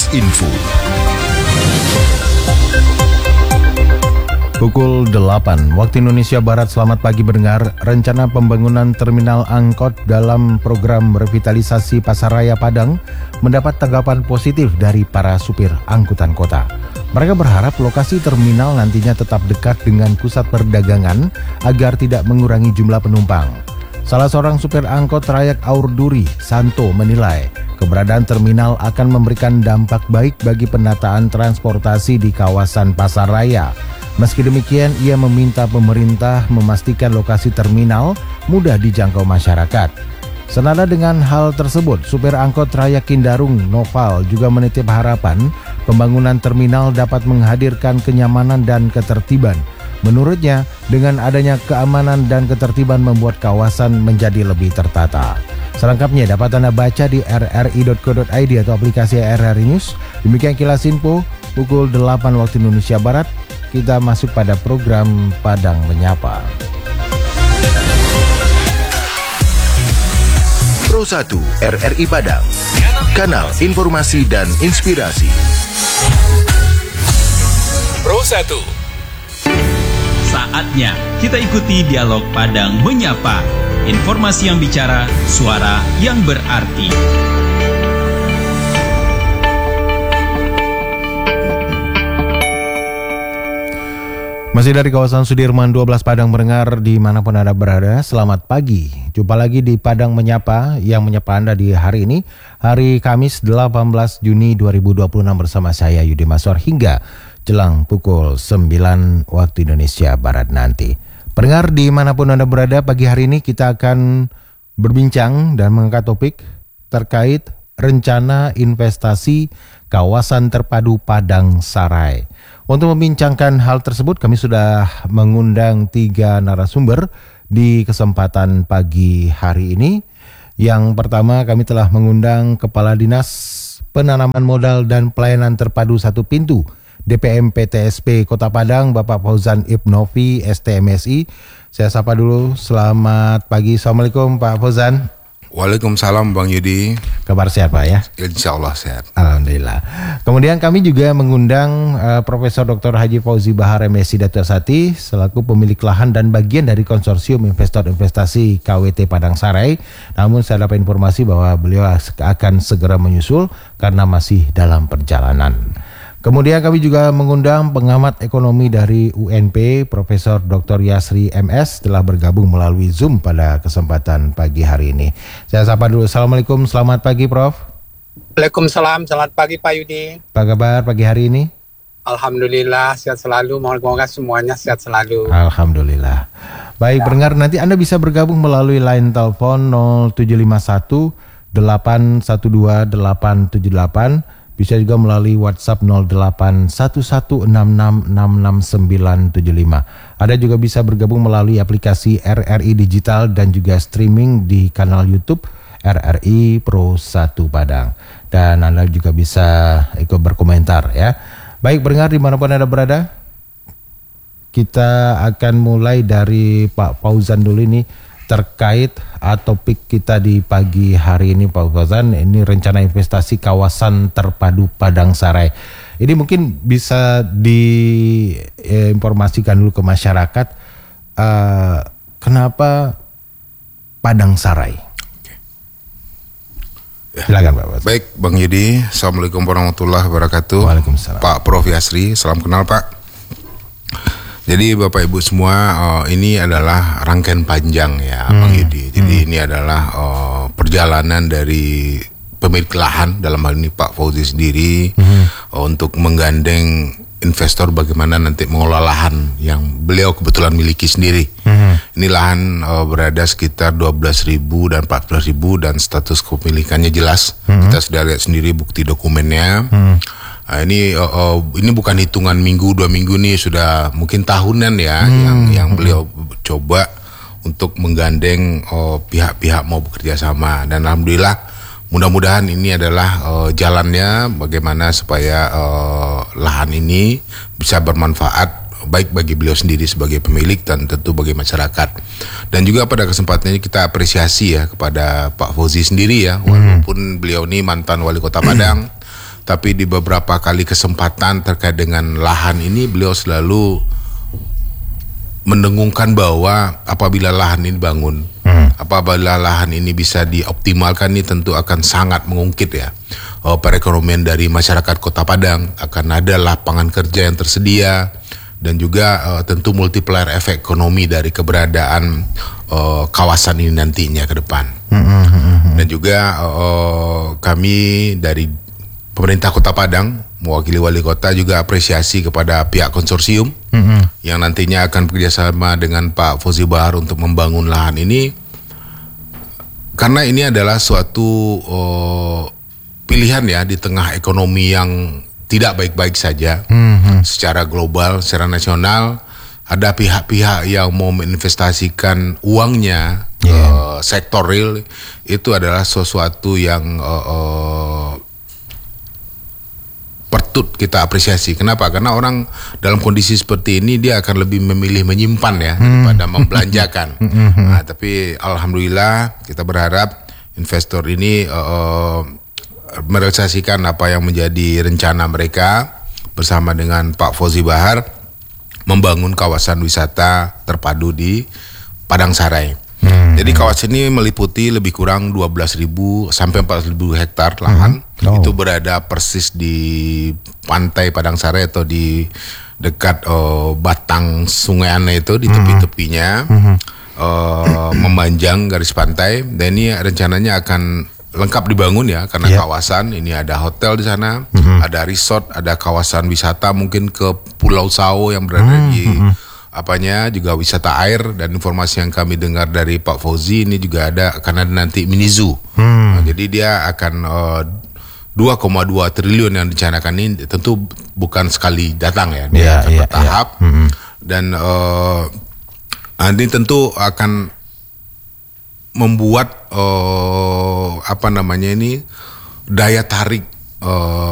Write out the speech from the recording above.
Kilas Info. Pukul 8 waktu Indonesia Barat. Selamat pagi pendengar. Rencana pembangunan terminal angkot dalam program revitalisasi Pasaraya Padang mendapat tanggapan positif dari para supir angkutan kota. Mereka berharap lokasi terminal nantinya tetap dekat dengan pusat perdagangan agar tidak mengurangi jumlah penumpang. Salah seorang supir angkot trayek Aurduri, Santo, menilai keberadaan terminal akan memberikan dampak baik bagi penataan transportasi di kawasan Pasaraya. Meski demikian, ia meminta pemerintah memastikan lokasi terminal mudah dijangkau masyarakat. Senada dengan hal tersebut, supir angkot trayek Kindarung, Noval, juga menitip harapan pembangunan terminal dapat menghadirkan kenyamanan dan ketertiban. Menurutnya, dengan adanya keamanan dan ketertiban membuat kawasan menjadi lebih tertata. Selengkapnya dapat Anda baca di rri.co.id atau aplikasi RRI News. Demikian Kilas Info, pukul 8 waktu Indonesia Barat. Kita masuk pada program Padang Menyapa. Pro 1 RRI Padang, kanal informasi dan inspirasi. Pro 1. Saatnya kita ikuti dialog Padang Menyapa. Informasi yang bicara, suara yang berarti. Masih dari kawasan Sudirman 12 Padang pendengar dimanapun Anda berada, selamat pagi. Jumpa lagi di Padang Menyapa yang menyapa Anda di hari ini, hari Kamis 18 Juni 2026 bersama saya Yudi Maswar hingga jelang pukul 9 waktu Indonesia Barat nanti. Pendengar dimanapun Anda berada, pagi hari ini kita akan berbincang dan mengangkat topik terkait rencana investasi kawasan terpadu Padang Sarai. Untuk membincangkan hal tersebut, kami sudah mengundang 3 narasumber di kesempatan pagi hari ini. Yang pertama, kami telah mengundang Kepala Dinas Penanaman Modal dan Pelayanan Terpadu Satu Pintu DPM PTSP Kota Padang, Bapak Fauzan Ibnovi, STMSI. Saya sapa dulu, selamat pagi. Assalamualaikum Pak Fauzan. Waalaikumsalam Bang Yudi. Kabar sehat Pak ya? Insya Allah sehat. Alhamdulillah. Kemudian kami juga mengundang Profesor Dr. Haji Fauzi Bahar MSc Dato Sati selaku pemilik lahan dan bagian dari konsorsium investor investasi KWT Padang Sarai. Namun saya dapat informasi bahwa beliau akan segera menyusul karena masih dalam perjalanan. Kemudian kami juga mengundang pengamat ekonomi dari UNP, Profesor Dr. Yasri MS, telah bergabung melalui Zoom pada kesempatan pagi hari ini. Saya sapa dulu. Assalamualaikum, selamat pagi Prof. Waalaikumsalam, selamat pagi Pak Yudi. Apa kabar pagi hari ini? Alhamdulillah, sehat selalu. Moga-moga semuanya sehat selalu. Alhamdulillah. Baik, pendengar, nanti Anda bisa bergabung melalui line telepon 0751 812 878. Bisa juga melalui WhatsApp 0811666695. Ada juga bisa bergabung melalui aplikasi RRI Digital dan juga streaming di kanal YouTube RRI Pro 1 Padang. Dan Anda juga bisa ikut berkomentar ya. Baik, pendengar dimanapun Anda berada, kita akan mulai dari Pak Fauzan dulu ini. Terkait topik kita di pagi hari ini Pak Fauzan, ini rencana investasi kawasan terpadu Padang Sarai. Ini mungkin bisa diinformasikan dulu ke masyarakat, kenapa Padang Sarai? Silakan Pak Fauzan. Baik Bang Yudi, Assalamualaikum warahmatullahi wabarakatuh. Waalaikumsalam. Pak Prof Yasri, salam kenal Pak. Jadi Bapak Ibu semua, ini adalah rangkaian panjang ya Bang Yudi. Jadi ini adalah perjalanan dari pemilik lahan, dalam hal ini Pak Fauzi sendiri, untuk menggandeng investor bagaimana nanti mengelola lahan yang beliau kebetulan miliki sendiri. Ini lahan berada sekitar 12.000 dan 14.000 dan status kepemilikannya jelas. Kita sudah lihat sendiri bukti dokumennya. Nah, ini bukan hitungan minggu, 2 minggu, nih sudah mungkin tahunan ya yang beliau coba untuk menggandeng pihak-pihak mau bekerja sama, dan alhamdulillah mudah-mudahan ini adalah jalannya bagaimana supaya lahan ini bisa bermanfaat baik bagi beliau sendiri sebagai pemilik dan tentu bagi masyarakat. Dan juga pada kesempatan ini kita apresiasi ya kepada Pak Fauzi sendiri ya, walaupun beliau ini mantan wali kota Padang, Tapi di beberapa kali kesempatan terkait dengan lahan ini, beliau selalu mendengungkan bahwa apabila lahan ini dibangun, apabila lahan ini bisa dioptimalkan, ini tentu akan sangat mengungkit ya perekonomian dari masyarakat Kota Padang. Akan ada lapangan kerja yang tersedia dan juga tentu multiplier efek ekonomi dari keberadaan kawasan ini nantinya ke depan. Dan juga kami dari pemerintah Kota Padang mewakili wali kota juga apresiasi kepada pihak konsorsium yang nantinya akan bekerjasama dengan Pak Fauzi Bahar untuk membangun lahan ini, karena ini adalah suatu pilihan ya di tengah ekonomi yang tidak baik-baik saja secara global, secara nasional. Ada pihak-pihak yang mau menginvestasikan uangnya ke sektor real, itu adalah sesuatu yang patut kita apresiasi. Kenapa? Karena orang dalam kondisi seperti ini dia akan lebih memilih menyimpan ya daripada membelanjakan. Nah, tapi alhamdulillah kita berharap investor ini merealisasikan apa yang menjadi rencana mereka bersama dengan Pak Fauzi Bahar, membangun kawasan wisata terpadu di Padang Sarai. Jadi kawasan ini meliputi lebih kurang 12.000 sampai 14.000 hektar lahan. Itu berada persis di pantai Padang Sarai atau di dekat batang Sungai Ane itu, di tepi-tepinya, memanjang garis pantai. Dan ini rencananya akan lengkap dibangun ya, karena kawasan ini ada hotel di sana, ada resort, ada kawasan wisata mungkin ke Pulau Sao yang berada di juga wisata air. Dan informasi yang kami dengar dari Pak Fauzi ini juga akan ada nanti mini zoo. Nah, jadi dia akan 2,2 triliun yang direncanakan ini tentu bukan sekali datang ya, dia akan bertahap. Dan ini tentu akan membuat daya tarik